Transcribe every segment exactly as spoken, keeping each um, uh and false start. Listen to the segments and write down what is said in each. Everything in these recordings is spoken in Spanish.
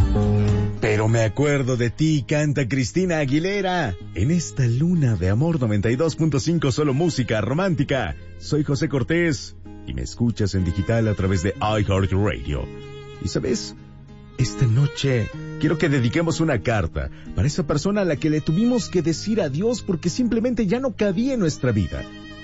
Pero me acuerdo de ti, canta Cristina Aguilera. En esta luna de amor noventa y dos punto cinco, solo música romántica. Soy José Cortés y me escuchas en digital a través de iHeartRadio. Y sabes, esta noche quiero que dediquemos una carta para esa persona a la que le tuvimos que decir adiós porque simplemente ya no cabía en nuestra vida.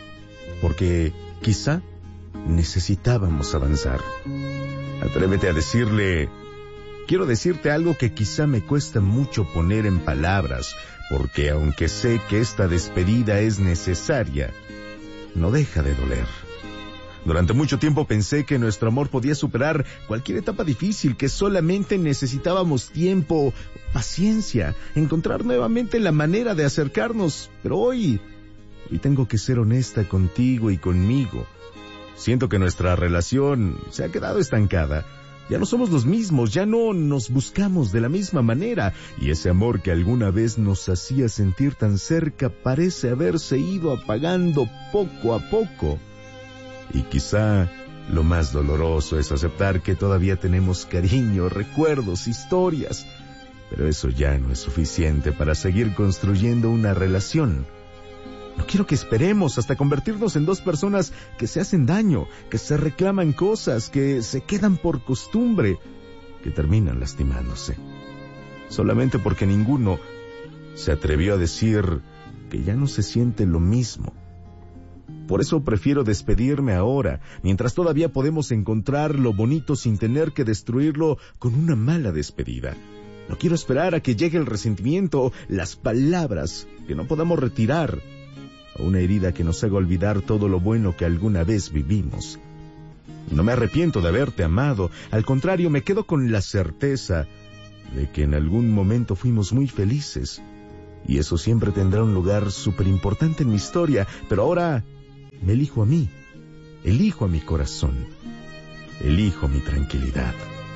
Porque quizá necesitábamos avanzar. Atrévete a decirle: quiero decirte algo que quizá me cuesta mucho poner en palabras, porque aunque sé que esta despedida es necesaria, no deja de doler. Durante mucho tiempo pensé que nuestro amor podía superar cualquier etapa difícil, que solamente necesitábamos tiempo, paciencia, encontrar nuevamente la manera de acercarnos. Pero hoy, hoy tengo que ser honesta contigo y conmigo. Siento que nuestra relación se ha quedado estancada. Ya no somos los mismos, ya no nos buscamos de la misma manera, y ese amor que alguna vez nos hacía sentir tan cerca parece haberse ido apagando poco a poco. Y quizá lo más doloroso es aceptar que todavía tenemos cariño, recuerdos, historias, pero eso ya no es suficiente para seguir construyendo una relación. No quiero que esperemos hasta convertirnos en dos personas que se hacen daño, que se reclaman cosas, que se quedan por costumbre, que terminan lastimándose. Solamente porque ninguno se atrevió a decir que ya no se siente lo mismo. Por eso prefiero despedirme ahora, mientras todavía podemos encontrar lo bonito sin tener que destruirlo con una mala despedida. No quiero esperar a que llegue el resentimiento, las palabras que no podamos retirar, o una herida que nos haga olvidar todo lo bueno que alguna vez vivimos. No me arrepiento de haberte amado, al contrario, me quedo con la certeza de que en algún momento fuimos muy felices, y eso siempre tendrá un lugar súper importante en mi historia, pero ahora me elijo a mí, elijo a mi corazón, elijo mi tranquilidad.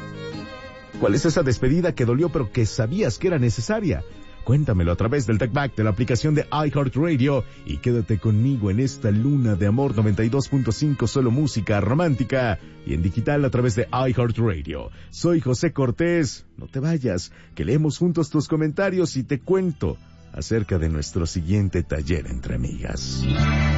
¿Cuál es esa despedida que dolió pero que sabías que era necesaria? Cuéntamelo a través del TalkBack de la aplicación de iHeartRadio y quédate conmigo en esta luna de amor noventa y dos punto cinco, solo música romántica y en digital a través de iHeartRadio. Soy José Cortés, no te vayas, que leemos juntos tus comentarios y te cuento acerca de nuestro siguiente taller entre amigas.